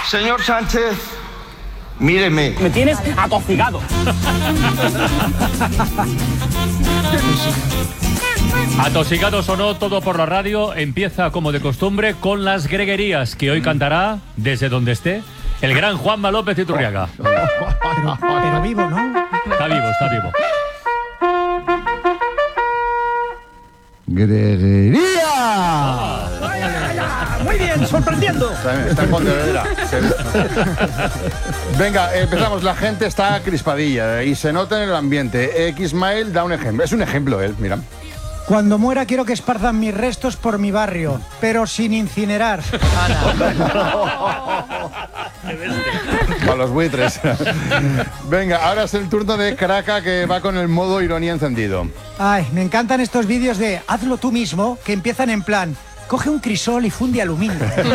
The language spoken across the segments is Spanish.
Señor Sánchez, míreme. Me tienes atosigado. Atosigados o no, todo por la radio empieza como de costumbre con las greguerías que hoy cantará, desde donde esté, el gran Juanma López Iturriaga. Pero vivo, ¿no? Está vivo, está vivo. ¡Greguería! Muy bien, sorprendiendo. Está en Pontevedra. Venga, empezamos. La gente está crispadilla y se nota en el ambiente. Xmail da un ejemplo. Es un ejemplo él, mira. Cuando muera quiero que esparzan mis restos por mi barrio, pero sin incinerar. Para los buitres. Venga, ahora es el turno de Kraka, que va con el modo ironía encendido. Ay, me encantan estos vídeos de hazlo tú mismo, que empiezan en plan, coge un crisol y funde aluminio.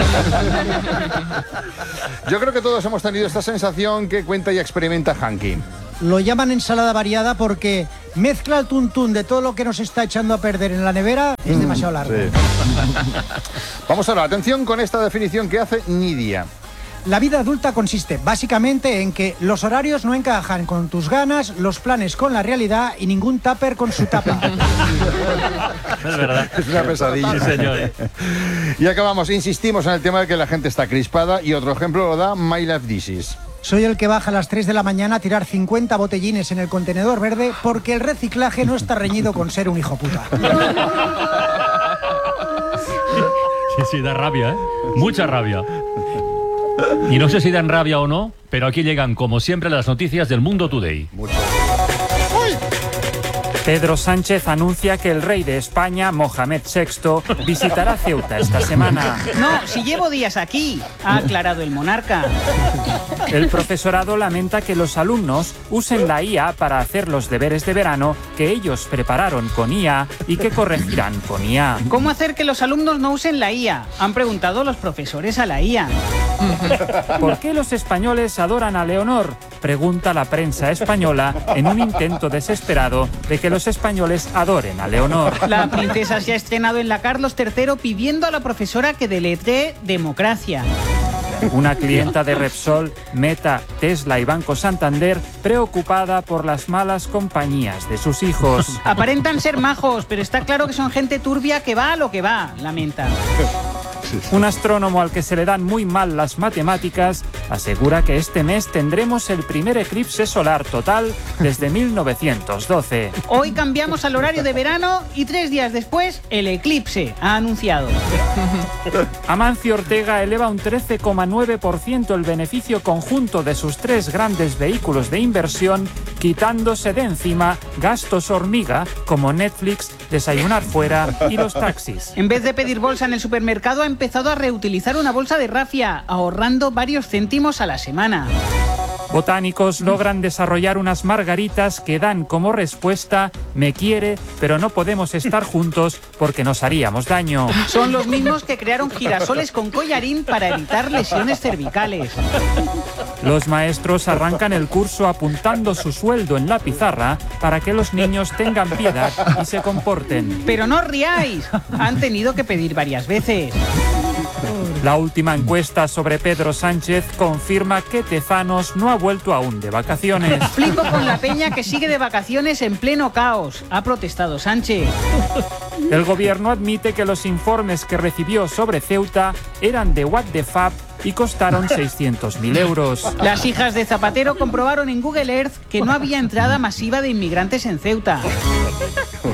Yo creo que todos hemos tenido esta sensación que cuenta y experimenta Hanky. Lo llaman ensalada variada porque mezcla el tuntún de todo lo que nos está echando a perder en la nevera, es demasiado largo. Sí. Vamos ahora, atención con esta definición que hace Nidia. La vida adulta consiste básicamente en que los horarios no encajan con tus ganas, los planes con la realidad y ningún tupper con su tapa. Es verdad. Es una pesadilla. Sí, señor. Y acabamos, insistimos en el tema de que la gente está crispada y otro ejemplo lo da My Life Disease. Soy el que baja a las 3 de la mañana a tirar 50 botellines en el contenedor verde porque el reciclaje no está reñido con ser un hijo puta. Sí, da rabia, ¿eh? Mucha rabia. Y no sé si dan rabia o no, pero aquí llegan, como siempre, las noticias del Mundo Today. Pedro Sánchez anuncia que el rey de España, Mohamed VI, visitará Ceuta esta semana. No, si llevo días aquí, ha aclarado el monarca. El profesorado lamenta que los alumnos usen la IA para hacer los deberes de verano que ellos prepararon con IA y que corregirán con IA. ¿Cómo hacer que los alumnos no usen la IA? Han preguntado los profesores a la IA. ¿Por qué los españoles adoran a Leonor? Pregunta la prensa española en un intento desesperado de que los españoles adoren a Leonor. La princesa se ha estrenado en la Carlos III pidiendo a la profesora que deletree democracia. Una clienta de Repsol, Meta, Tesla y Banco Santander preocupada por las malas compañías de sus hijos. Aparentan ser majos, pero está claro que son gente turbia que va a lo que va, lamenta. Un astrónomo al que se le dan muy mal las matemáticas asegura que este mes tendremos el primer eclipse solar total desde 1912. Hoy cambiamos al horario de verano y 3 días después el eclipse, ha anunciado. Amancio Ortega eleva un 13,9% el beneficio conjunto de sus 3 grandes vehículos de inversión, quitándose de encima gastos hormiga como Netflix, desayunar fuera y los taxis. En vez de pedir bolsa en el supermercado, ha empezado a reutilizar una bolsa de rafia, ahorrando varios céntimos a la semana. Botánicos logran desarrollar unas margaritas que dan como respuesta "me quiere, pero no podemos estar juntos porque nos haríamos daño". Son los mismos que crearon girasoles con collarín para evitar lesiones cervicales. Los maestros arrancan el curso apuntando su sueldo en la pizarra para que los niños tengan piedad y se comporten. Pero no os riáis, han tenido que pedir varias veces. La última encuesta sobre Pedro Sánchez confirma que Tezanos no ha vuelto aún de vacaciones. Flipo con la peña que sigue de vacaciones en pleno caos, ha protestado Sánchez. El gobierno admite que los informes que recibió sobre Ceuta eran de What the Fuck y costaron 600.000 euros. Las hijas de Zapatero comprobaron en Google Earth que no había entrada masiva de inmigrantes en Ceuta.